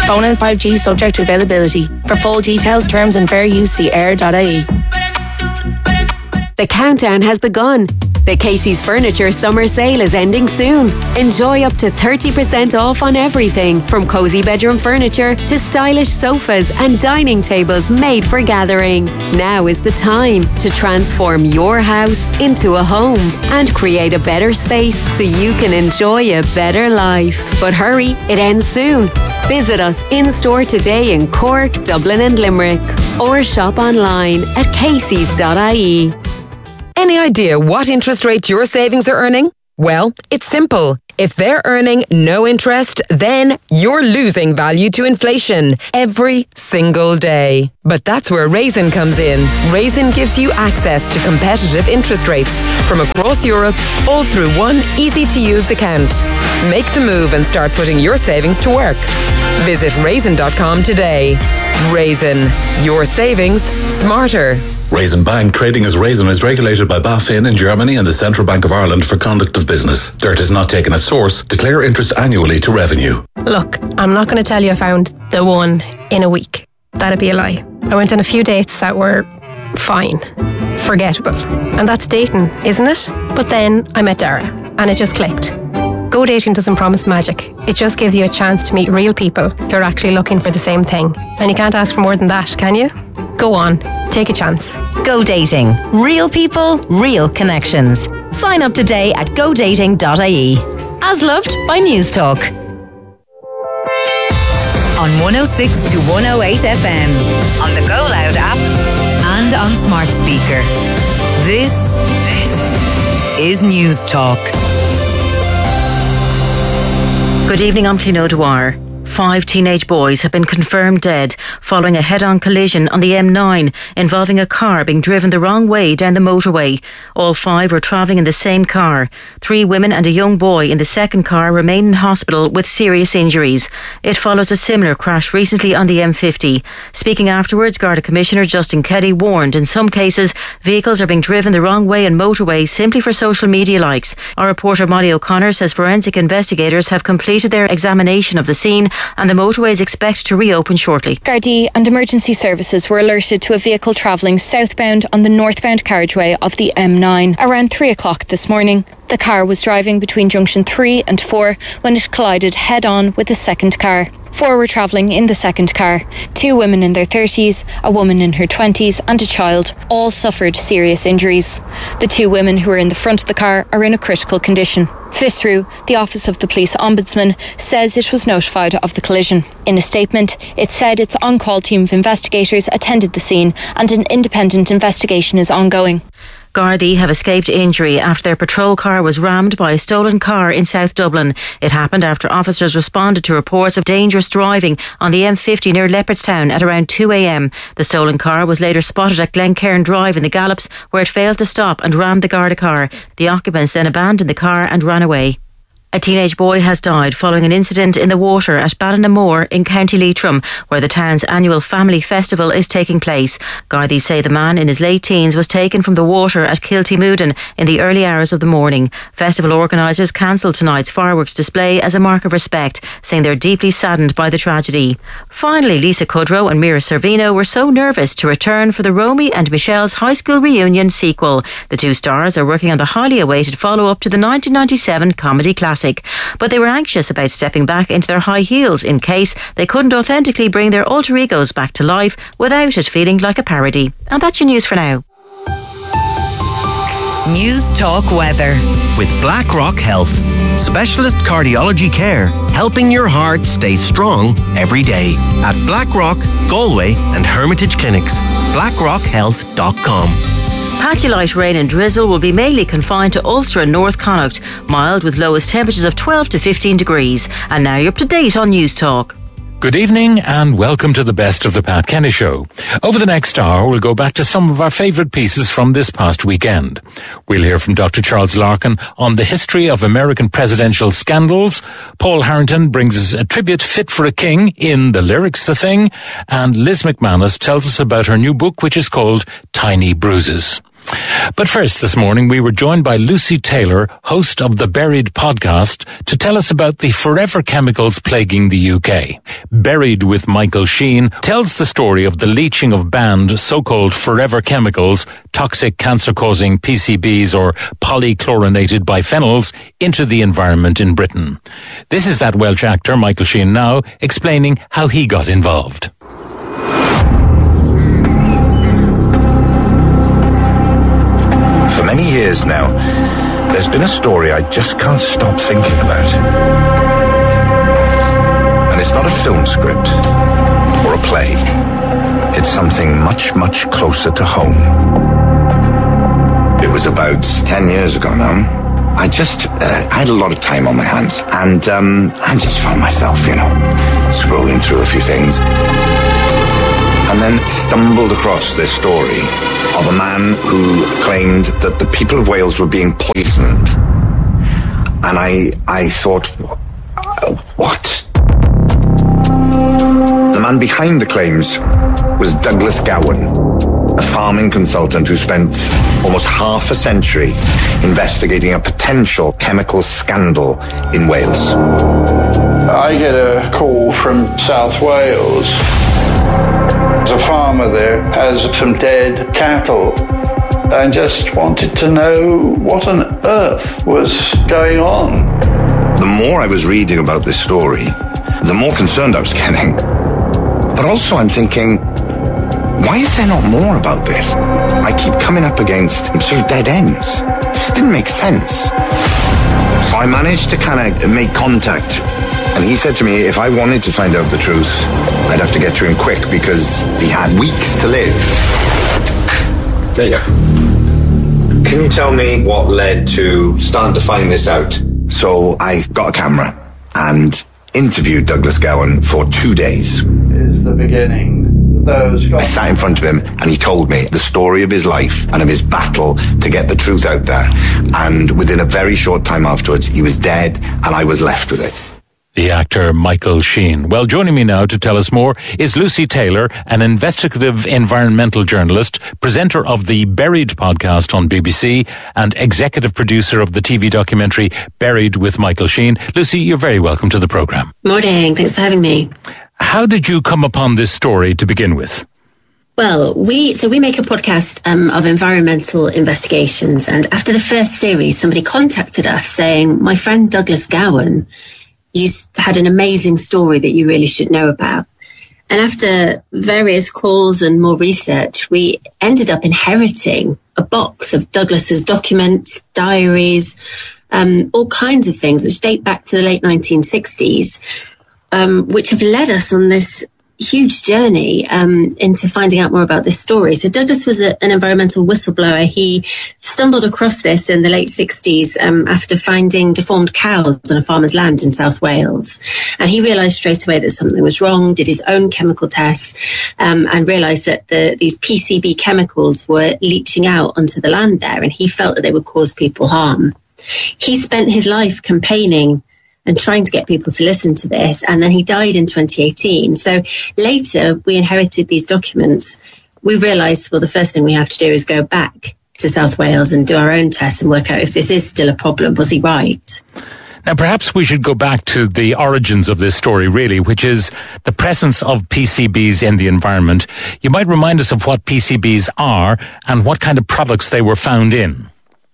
Phone and five G subject to availability. For full details, terms and fair use, see air dot I E. The countdown has begun. The Casey's Furniture Summer Sale is ending soon. Enjoy up to thirty percent off on everything, from cosy bedroom furniture to stylish sofas and dining tables made for gathering. Now is the time to transform your house into a home and create a better space so you can enjoy a better life. But hurry, it ends soon. Visit us in-store today in Cork, Dublin and Limerick, or shop online at caseys dot I E. Any idea what interest rate your savings are earning? Well, it's simple. If they're earning no interest, then you're losing value to inflation every single day. But that's where Raisin comes in. Raisin gives you access to competitive interest rates from across Europe, all through one easy-to-use account. Make the move and start putting your savings to work. Visit raisin dot com today. Raisin, your savings smarter. Raisin Bank, trading as Raisin, is regulated by BaFin in Germany and the Central Bank of Ireland for conduct of business. Dirt is not taken as source. Declare interest annually to revenue. Look, I'm not going to tell you I found the one in a week. That'd be a lie. I went on a few dates that were fine, forgettable. And that's dating, isn't it? But then I met Dara and it just clicked. Go dating doesn't promise magic. It just gives you a chance to meet real people who are actually looking for the same thing. And you can't ask for more than that, can you? Go on, take a chance. Go Dating. Real people, real connections. Sign up today at go dating dot I E. As loved by News Talk. On one oh six to one oh eight F M, on the Go Loud app, and on smart speaker. This, this is News Talk. Good evening, I'm Clino Dwyer. Five teenage boys have been confirmed dead following a head-on collision on the M nine involving a car being driven the wrong way down the motorway. All five were travelling in the same car. Three women and a young boy in the second car remain in hospital with serious injuries. It follows a similar crash recently on the M fifty. Speaking afterwards, Garda Commissioner Justin Kelly warned in some cases vehicles are being driven the wrong way on motorways simply for social media likes. Our reporter Molly O'Connor says forensic investigators have completed their examination of the scene and the motorway is expected to reopen shortly. Gardaí and emergency services were alerted to a vehicle travelling southbound on the northbound carriageway of the M nine around three o'clock this morning. The car was driving between junction three and four when it collided head-on with a second car. Four were travelling in the second car. Two women in their thirties, a woman in her twenties and a child all suffered serious injuries. The two women who were in the front of the car are in a critical condition. FISRU, the Office of the Police Ombudsman, says it was notified of the collision. In a statement, it said its on-call team of investigators attended the scene and an independent investigation is ongoing. Gardaí have escaped injury after their patrol car was rammed by a stolen car in South Dublin. It happened after officers responded to reports of dangerous driving on the M fifty near Leopardstown at around two a.m. The stolen car was later spotted at Glencairn Drive in the Gallops, where it failed to stop and rammed the Garda car. The occupants then abandoned the car and ran away. A teenage boy has died following an incident in the water at Ballinamoor in County Leitrim, where the town's annual family festival is taking place. Gardaí say the man in his late teens was taken from the water at Kiltymoodin in the early hours of the morning. Festival organisers cancelled tonight's fireworks display as a mark of respect, saying they're deeply saddened by the tragedy. Finally, Lisa Kudrow and Mira Sorvino were so nervous to return for the Romy and Michelle's High School Reunion sequel. The two stars are working on the highly awaited follow-up to the nineteen ninety-seven comedy classic. But they were anxious about stepping back into their high heels in case they couldn't authentically bring their alter egos back to life without it feeling like a parody. And that's your news for now. News Talk Weather. With BlackRock Health. Specialist cardiology care, helping your heart stay strong every day. At BlackRock, Galway and Hermitage Clinics. blackrock health dot com. Patchy light rain and drizzle will be mainly confined to Ulster and North Connacht, mild with lowest temperatures of twelve to fifteen degrees. And now you're up to date on News Talk. Good evening and welcome to the Best of the Pat Kenny Show. Over the next hour, we'll go back to some of our favourite pieces from this past weekend. We'll hear from Doctor Charles Larkin on the history of American presidential scandals. Paul Harrington brings us a tribute fit for a king in The Lyrics The Thing. And Liz McManus tells us about her new book, which is called Tiny Bruises. But first, this morning, we were joined by Lucy Taylor, host of the Buried podcast, to tell us about the forever chemicals plaguing the U K. Buried with Michael Sheen tells the story of the leaching of banned so-called forever chemicals, toxic cancer-causing P C Bs or polychlorinated biphenyls, into the environment in Britain. This is that Welsh actor, Michael Sheen, now explaining how he got involved. For many years now, there's been a story I just can't stop thinking about. And it's not a film script or a play. It's something much, much closer to home. It was about ten years ago now. I just, uh, I had a lot of time on my hands, and um, I just found myself, you know, scrolling through a few things. And then stumbled across this story of a man who claimed that the people of Wales were being poisoned. And I, I thought, what? The man behind the claims was Douglas Gowan, a farming consultant who spent almost half a century investigating a potential chemical scandal in Wales. I get a call from South Wales. A farmer there has some dead cattle and just wanted to know what on earth was going on. The more I was reading about this story, the more concerned I was getting. But also I'm thinking, why is there not more about this? I keep coming up against sort of dead ends. This didn't make sense. So I managed to kind of make contact. And he said to me, if I wanted to find out the truth, I'd have to get to him quick because he had weeks to live. There you go. Can you tell me what led to starting to find this out? So I got a camera and interviewed Douglas Gowan for two days. Is the beginning. Those I sat in front of him and he told me the story of his life and of his battle to get the truth out there. And within a very short time afterwards, he was dead and I was left with it. The actor Michael Sheen. Well, joining me now to tell us more is Lucy Taylor, an investigative environmental journalist, presenter of the Buried podcast on B B C, and executive producer of the T V documentary Buried with Michael Sheen. Lucy, you're very welcome to the programme. Morning, thanks for having me. How did you come upon this story to begin with? Well, we so we make a podcast um, of environmental investigations, and after the first series, somebody contacted us saying, my friend Douglas Gowan, you had an amazing story that you really should know about. And after various calls and more research, we ended up inheriting a box of Douglas's documents, diaries, um, all kinds of things, which date back to the late nineteen sixties, um, which have led us on this huge journey um, into finding out more about this story. So Douglas was a, an environmental whistleblower. He stumbled across this in the late sixties um, after finding deformed cows on a farmer's land in South Wales. And he realised straight away that something was wrong, did his own chemical tests, um, and realised that the, these P C B chemicals were leaching out onto the land there, and he felt that they would cause people harm. He spent his life campaigning and trying to get people to listen to this. And then he died in twenty eighteen. So later we inherited these documents. We realised, well, the first thing we have to do is go back to South Wales and do our own tests and work out if this is still a problem. Was he right? Now, perhaps we should go back to the origins of this story, really, which is the presence of P C Bs in the environment. You might remind us of what P C Bs are and what kind of products they were found in.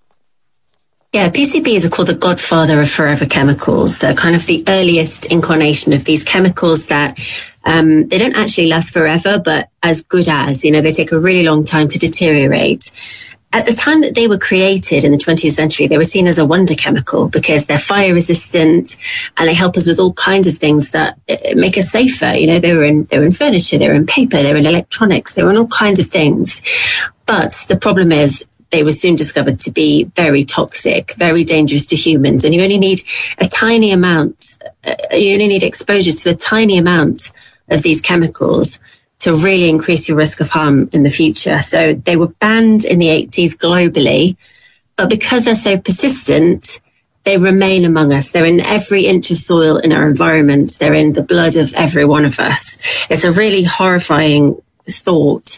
Yeah, P C Bs are called the godfather of forever chemicals. They're kind of the earliest incarnation of these chemicals that um, they don't actually last forever, but as good as, you know, they take a really long time to deteriorate. At the time that they were created in the twentieth century, they were seen as a wonder chemical because they're fire resistant and they help us with all kinds of things that make us safer. You know, they were in, they were in furniture, they were in paper, they were in electronics, they were in all kinds of things. But the problem is, they were soon discovered to be very toxic, very dangerous to humans. And you only need a tiny amount, uh, you only need exposure to a tiny amount of these chemicals to really increase your risk of harm in the future. So they were banned in the eighties globally, but because they're so persistent, they remain among us. They're in every inch of soil in our environment. They're in the blood of every one of us. It's a really horrifying thought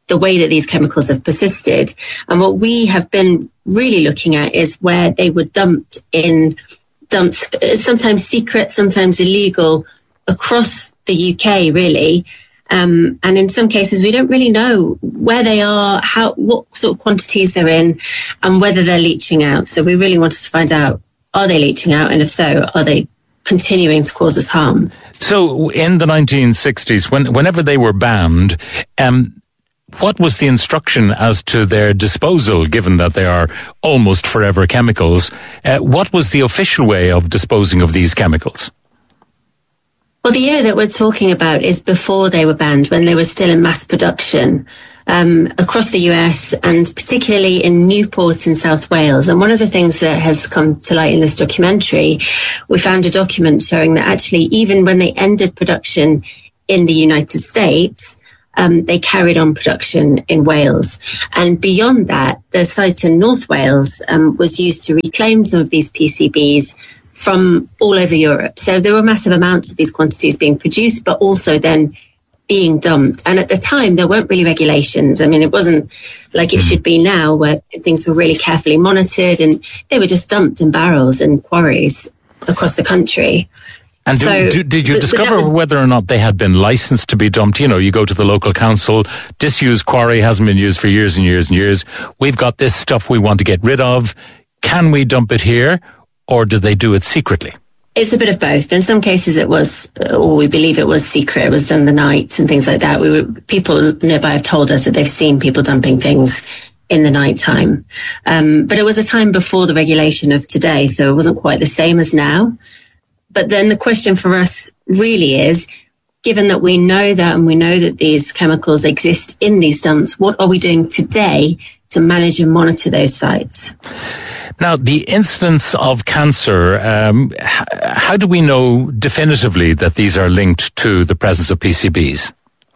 the way that these chemicals have persisted. And what we have been really looking at is where they were dumped in dumps, sometimes secret, sometimes illegal, across the U K, really. Um, and in some cases, we don't really know where they are, how, what sort of quantities they're in, and whether they're leaching out. So we really wanted to find out, are they leaching out? And if so, are they continuing to cause us harm? So in the nineteen sixties, when, whenever they were banned, um, what was the instruction as to their disposal, given that they are almost forever chemicals? Uh, what was the official way of disposing of these chemicals? Well, the year that we're talking about is before they were banned, when they were still in mass production um, across the U S and particularly in Newport in South Wales. And one of the things that has come to light in this documentary, we found a document showing that actually even when they ended production in the United States, um, they carried on production in Wales. And beyond that, the site in North Wales um, was used to reclaim some of these P C Bs from all over Europe. So there were massive amounts of these quantities being produced, but also then being dumped. And at the time, there weren't really regulations. I mean, it wasn't like it should be now, where things were really carefully monitored, and they were just dumped in barrels and quarries across the country. And do, so, do, did you th- discover was, whether or not they had been licensed to be dumped? You know, you go to the local council, disused quarry hasn't been used for years and years and years. We've got this stuff we want to get rid of. Can we dump it here? Or did they do it secretly? It's a bit of both. In some cases it was, or we believe it was secret. It was done the night and things like that. We were, people nearby have told us that they've seen people dumping things in the night time. Um, but it was a time before the regulation of today, so it wasn't quite the same as now. But then the question for us really is, given that we know that and we know that these chemicals exist in these dumps, what are we doing today to manage and monitor those sites? Now, the incidence of cancer, um, h- how do we know definitively that these are linked to the presence of P C Bs?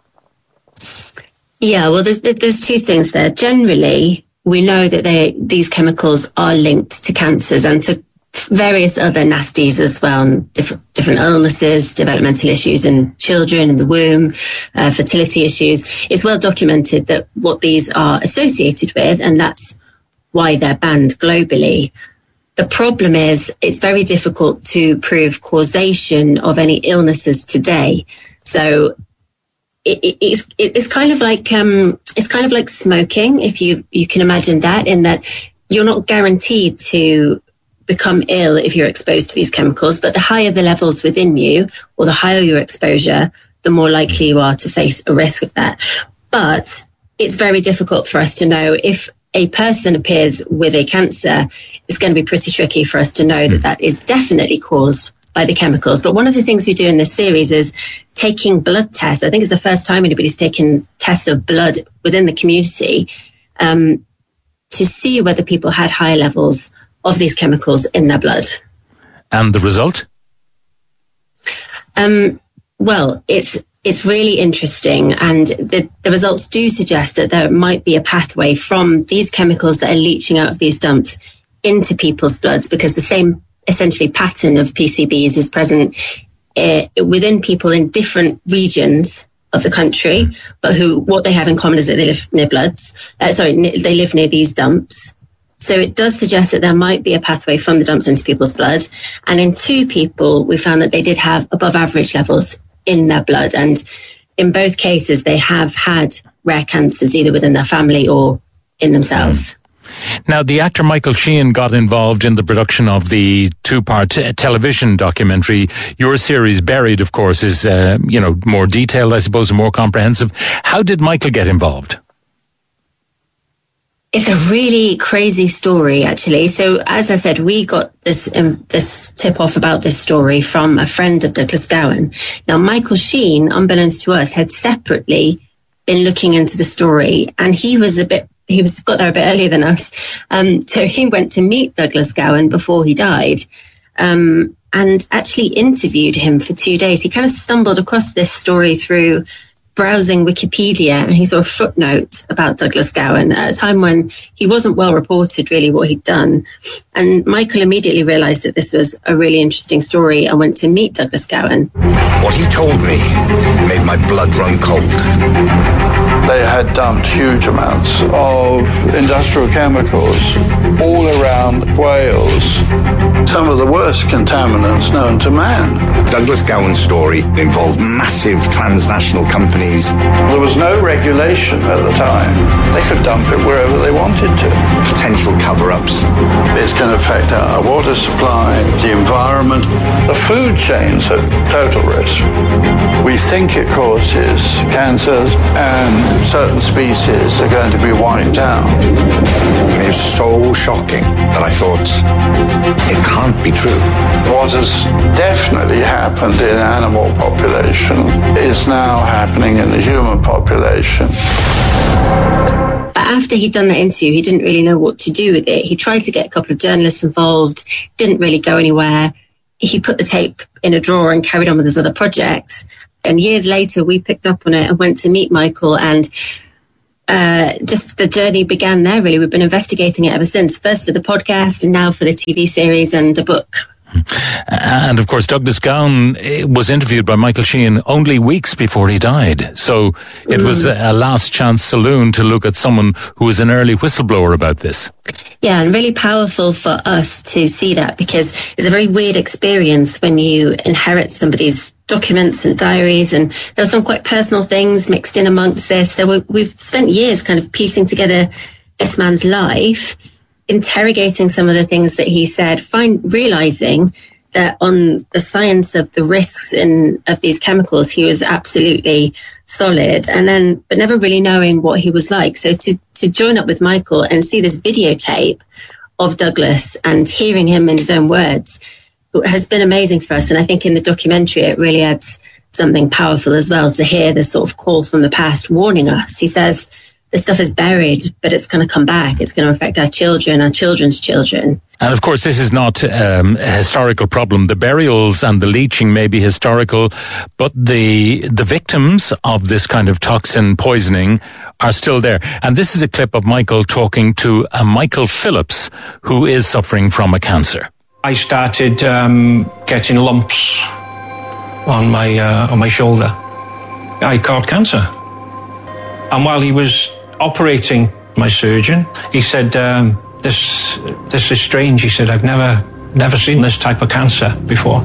Yeah, well, there's, there's two things there. Generally, we know that they, these chemicals are linked to cancers and to various other nasties as well, and different, different illnesses, developmental issues in children in the womb, uh, fertility issues. It's well documented that what these are associated with, and that's why they're banned globally. The problem is it's very difficult to prove causation of any illnesses today. So it, it, it's, it's kind of like um, it's kind of like smoking, if you you can imagine that, in that you're not guaranteed to become ill if you're exposed to these chemicals, but the higher the levels within you, or the higher your exposure, the more likely you are to face a risk of that. But it's very difficult for us to know if a person appears with a cancer. It's going to be pretty tricky for us to know that that is definitely caused by the chemicals. But one of the things we do in this series is taking blood tests. I think it's the first time anybody's taken tests of blood within the community um, to see whether people had high levels of these chemicals in their blood. And the result? Um, well, it's it's really interesting, and the, the results do suggest that there might be a pathway from these chemicals that are leaching out of these dumps into people's bloods, because the same essentially pattern of P C Bs is present uh, within people in different regions of the country, but who what they have in common is that they live near bloods. Uh, sorry, n- they live near these dumps. So it does suggest that there might be a pathway from the dumps into people's blood. And in two people, we found that they did have above average levels in their blood. And in both cases, they have had rare cancers, either within their family or in themselves. Now, the actor Michael Sheen got involved in the production of the two-part t- television documentary. Your series, Buried, of course, is, uh, you know, more detailed, I suppose, and more comprehensive. How did Michael get involved? It's a really crazy story, actually. So, as I said, we got this um, this tip off about this story from a friend of Douglas Gowan. Now, Michael Sheen, unbeknownst to us, had separately been looking into the story, and he was a bit he was got there a bit earlier than us. Um, so he went to meet Douglas Gowan before he died, um, and actually interviewed him for two days. He kind of stumbled across this story through browsing Wikipedia, and he saw a footnote about Douglas Gowan at a time when he wasn't well reported really what he'd done. And Michael immediately realised that this was a really interesting story and went to meet Douglas Gowan. What he told me made my blood run cold. They had dumped huge amounts of industrial chemicals all around Wales, some of the worst contaminants known to man. Douglas Gowan's story involved massive transnational companies. There was no regulation at the time. They could dump it wherever they wanted to. Potential cover-ups. It's going to affect our water supply, the environment. The food chain's at total risk. We think it causes cancers, and certain species are going to be wiped out. It was so shocking that I thought, it can't be true. What has definitely happened in animal population is now happening in the human population. After he'd done that interview, he didn't really know what to do with it. He tried to get a couple of journalists involved, didn't really go anywhere. He put the tape in a drawer and carried on with his other projects. And years later, we picked up on it and went to meet Michael, and uh, just the journey began there, really. We've been investigating it ever since, first for the podcast and now for the T V series and a book. And of course, Douglas Gowan was interviewed by Michael Sheehan only weeks before he died. So it mm. was a last chance saloon to look at someone who was an early whistleblower about this. Yeah, and really powerful for us to see that, because it's a very weird experience when you inherit somebody's documents and diaries, and there were some quite personal things mixed in amongst this. So we, we've spent years kind of piecing together this man's life, interrogating some of the things that he said, find realizing that on the science of the risks in of these chemicals, he was absolutely solid, and then but never really knowing what he was like. So to to join up with Michael and see this videotape of Douglas and hearing him in his own words has been amazing for us. And I think in the documentary it really adds something powerful as well, to hear the sort of call from the past warning us. He says, this stuff is buried, but it's going to come back. It's going to affect our children, our children's children. And of course, this is not um, a historical problem. The burials and the leaching may be historical, but the the victims of this kind of toxin poisoning are still there. And this is a clip of Michael talking to a Michael Phillips, who is suffering from a cancer. I started um, getting lumps on my uh, on my shoulder. I caught cancer, and while he was operating, my surgeon, he said, um, this this is strange. He said, I've never never seen this type of cancer before.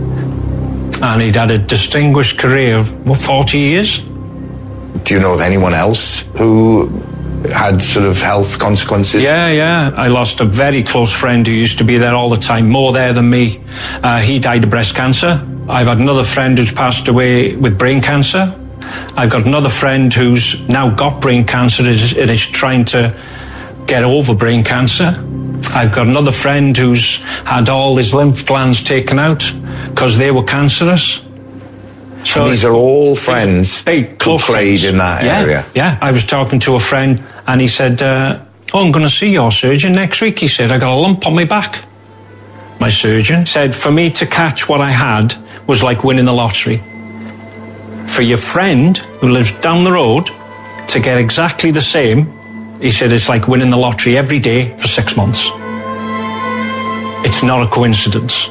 And he'd had a distinguished career of, what, forty years? Do you know of anyone else who had sort of health consequences? Yeah, yeah. I lost a very close friend who used to be there all the time, more there than me. Uh, he died of breast cancer. I've had another friend who's passed away with brain cancer. I've got another friend who's now got brain cancer and is, and is trying to get over brain cancer. I've got another friend who's had all his lymph glands taken out because they were cancerous. So and these are all friends who played friends. in that yeah, area? Yeah, I was talking to a friend and he said, uh, oh, I'm going to see your surgeon next week. He said, I got a lump on my back. My surgeon said, for me to catch what I had was like winning the lottery. For your friend who lives down the road to get exactly the same, he said it's like winning the lottery every day for six months. It's not a coincidence.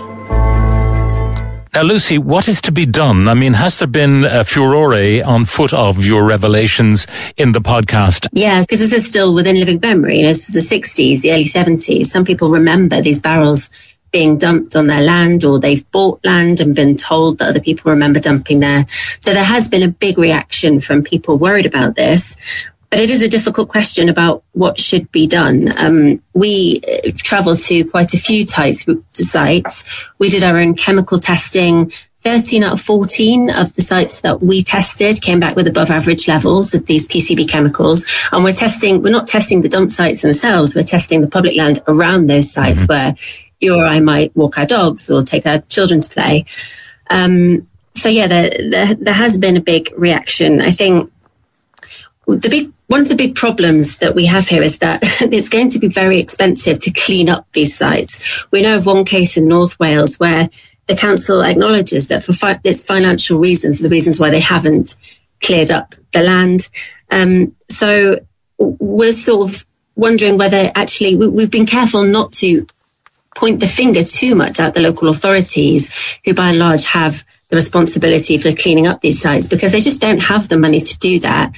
Now, Lucy, what is to be done? I mean, has there been a furore on foot of your revelations in the podcast? Yeah, because this is still within living memory. You know, this was the sixties, the early seventies. Some people remember these barrels being dumped on their land, or they've bought land and been told that other people remember dumping there. So there has been a big reaction from people worried about this. But it is a difficult question about what should be done. Um, we uh, travelled to quite a few sites, sites. We did our own chemical testing. thirteen out of fourteen of the sites that we tested came back with above average levels of these P C B chemicals. And we're testing, we're not testing the dump sites themselves, we're testing the public land around those sites mm-hmm. where you or I might walk our dogs or take our children to play. Um, so yeah, there, there, there has been a big reaction. I think the big, one of the big problems that we have here is that it's going to be very expensive to clean up these sites. We know of one case in North Wales where the council acknowledges that for fi- its financial reasons, the reasons why they haven't cleared up the land. Um, so we're sort of wondering whether actually we, we've been careful not to point the finger too much at the local authorities, who by and large have the responsibility for cleaning up these sites, because they just don't have the money to do that.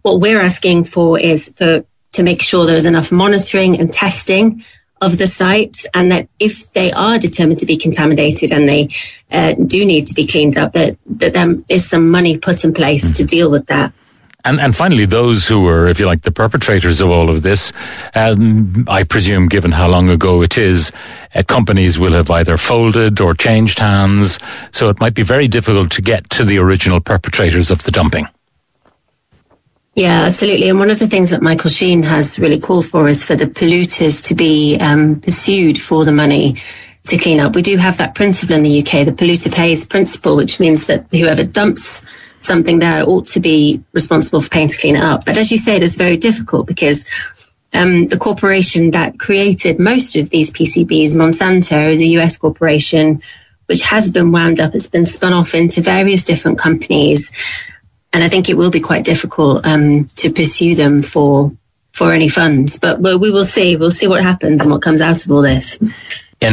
what we're asking for is for to make sure there's enough monitoring and testing of the sites, and that if they are determined to be contaminated and they uh, do need to be cleaned up, that, that there is some money put in place mm. to deal with that. And and finally, those who were, if you like, the perpetrators of all of this, um, I presume, given how long ago it is, uh, companies will have either folded or changed hands, so it might be very difficult to get to the original perpetrators of the dumping. Yeah, absolutely. And one of the things that Michael Sheen has really called for is for the polluters to be um, pursued for the money to clean up. We do have that principle in the U K, the polluter pays principle, which means that whoever dumps something there ought to be responsible for paying to clean it up. But as you say, it is very difficult because um, the corporation that created most of these P C Bs, Monsanto, is a U S corporation which has been wound up. It's been spun off into various different companies. And I think it will be quite difficult um, to pursue them for for any funds. But well, we will see. We'll see what happens and what comes out of all this.